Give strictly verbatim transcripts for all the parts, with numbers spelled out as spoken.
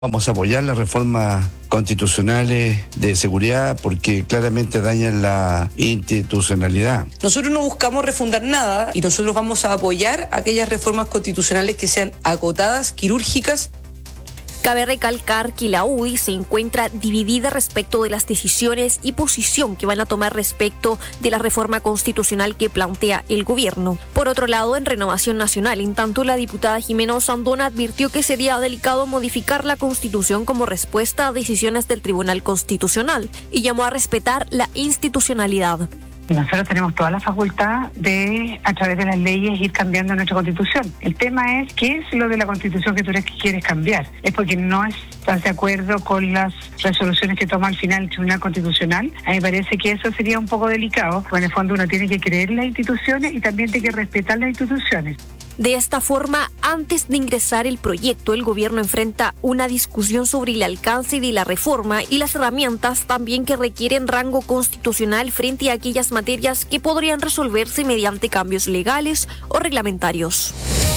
Vamos a apoyar las reformas constitucionales de seguridad porque claramente dañan la institucionalidad. Nosotros no buscamos refundar nada y nosotros vamos a apoyar aquellas reformas constitucionales que sean acotadas, quirúrgicas. Cabe recalcar que la U D I se encuentra dividida respecto de las decisiones y posición que van a tomar respecto de la reforma constitucional que plantea el gobierno. Por otro lado, en Renovación Nacional, en tanto la diputada Jimena Osandón advirtió que sería delicado modificar la Constitución como respuesta a decisiones del Tribunal Constitucional y llamó a respetar la institucionalidad. Nosotros tenemos toda la facultad de, a través de las leyes, ir cambiando nuestra Constitución. El tema es, ¿qué es lo de la Constitución que tú quieres cambiar? ¿Es porque no estás de acuerdo con las resoluciones que toma al final el Tribunal Constitucional? A mí me parece que eso sería un poco delicado, porque en el fondo uno tiene que creer en las instituciones y también tiene que respetar las instituciones. De esta forma, antes de ingresar el proyecto, el gobierno enfrenta una discusión sobre el alcance de la reforma y las herramientas también que requieren rango constitucional frente a aquellas materias que podrían resolverse mediante cambios legales o reglamentarios.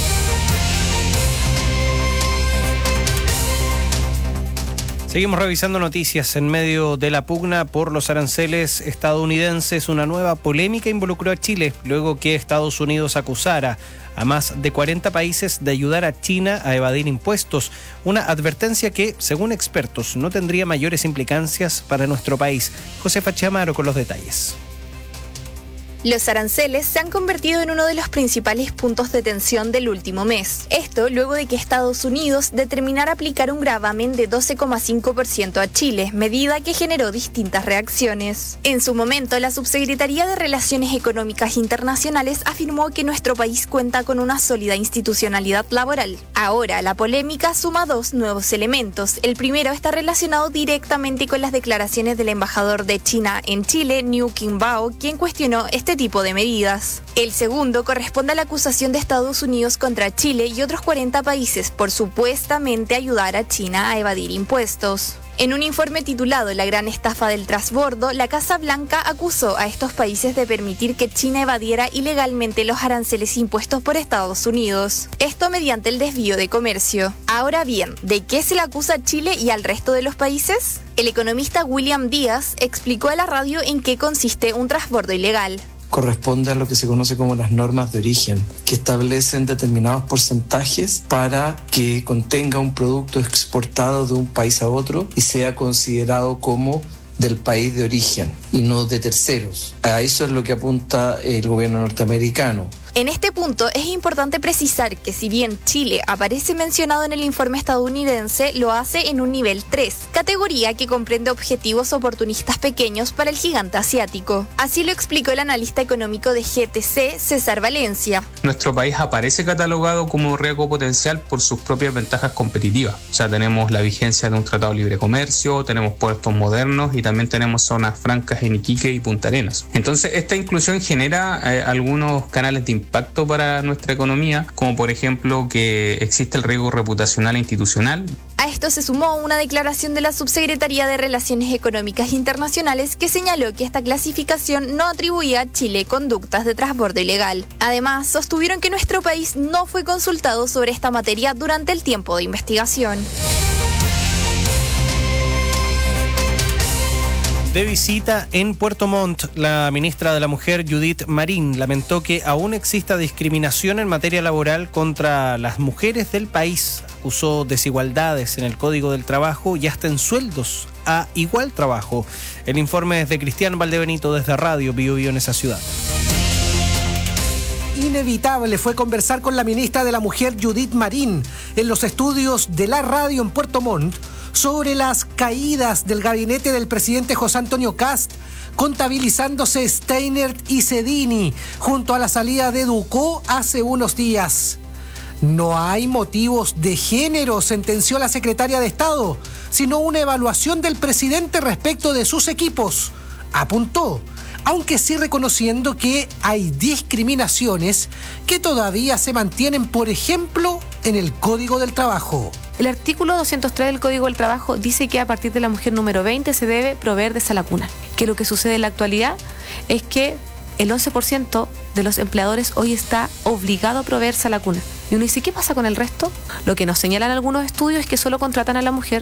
Seguimos revisando noticias en medio de la pugna por los aranceles estadounidenses. Una nueva polémica involucró a Chile luego que Estados Unidos acusara a más de cuarenta países de ayudar a China a evadir impuestos. Una advertencia que, según expertos, no tendría mayores implicancias para nuestro país. Josefa Chamaro con los detalles. Los aranceles se han convertido en uno de los principales puntos de tensión del último mes. Esto luego de que Estados Unidos determinara aplicar un gravamen de doce coma cinco por ciento a Chile, medida que generó distintas reacciones. En su momento, la Subsecretaría de Relaciones Económicas Internacionales afirmó que nuestro país cuenta con una sólida institucionalidad laboral. Ahora, la polémica suma dos nuevos elementos. El primero está relacionado directamente con las declaraciones del embajador de China en Chile, Niu Qingbao, quien cuestionó este tipo de medidas. El segundo corresponde a la acusación de Estados Unidos contra Chile y otros cuarenta países por supuestamente ayudar a China a evadir impuestos. En un informe titulado La gran estafa del trasbordo, la Casa Blanca acusó a estos países de permitir que China evadiera ilegalmente los aranceles impuestos por Estados Unidos. Esto mediante el desvío de comercio. Ahora bien, ¿de qué se le acusa a Chile y al resto de los países? El economista William Díaz explicó a la radio en qué consiste un trasbordo ilegal. Corresponde a lo que se conoce como las normas de origen, que establecen determinados porcentajes para que contenga un producto exportado de un país a otro y sea considerado como del país de origen y no de terceros. A eso es lo que apunta el gobierno norteamericano. En este punto es importante precisar que si bien Chile aparece mencionado en el informe estadounidense, lo hace en un nivel tres, categoría que comprende objetivos oportunistas pequeños para el gigante asiático. Así lo explicó el analista económico de G T C, César Valencia. Nuestro país aparece catalogado como riesgo potencial por sus propias ventajas competitivas. O sea, tenemos la vigencia de un tratado de libre comercio, tenemos puertos modernos y también tenemos zonas francas en Iquique y Punta Arenas. Entonces, esta inclusión genera eh, algunos canales de impacto para nuestra economía, como por ejemplo que existe el riesgo reputacional e institucional. A esto se sumó una declaración de la Subsecretaría de Relaciones Económicas Internacionales que señaló que esta clasificación no atribuía a Chile conductas de trasbordo ilegal. Además, sostuvieron que nuestro país no fue consultado sobre esta materia durante el tiempo de investigación. De visita en Puerto Montt, la ministra de la Mujer, Judith Marín, lamentó que aún exista discriminación en materia laboral contra las mujeres del país. Acusó desigualdades en el Código del Trabajo y hasta en sueldos a igual trabajo. El informe es de Cristian Valdebenito desde Radio Bio Bio en esa ciudad. Inevitable fue conversar con la ministra de la Mujer, Judith Marín, en los estudios de la radio en Puerto Montt, sobre las caídas del gabinete del presidente José Antonio Kast, contabilizándose Steinert y Cedini, junto a la salida de Ducó hace unos días. No hay motivos de género, sentenció la secretaria de Estado, sino una evaluación del presidente respecto de sus equipos, apuntó, aunque sí reconociendo que hay discriminaciones que todavía se mantienen, por ejemplo, en el Código del Trabajo. El artículo doscientos tres del Código del Trabajo dice que a partir de la mujer número veinte se debe proveer de esa lacuna. Que lo que sucede en la actualidad es que el once por ciento de los empleadores hoy está obligado a proveerse a la cuna. Y uno dice, ¿qué pasa con el resto? Lo que nos señalan algunos estudios es que solo contratan a la mujer